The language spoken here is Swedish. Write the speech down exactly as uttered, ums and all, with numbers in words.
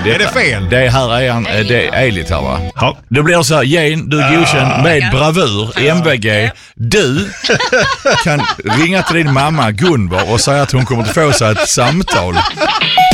Det, är det fel? Det här är han, det är lite här va? Ja. Det blir så här, Jane, du är godkänd med bravur, M V G. Du kan ringa till din mamma Gunvor och säga att hon kommer att få sig ett samtal.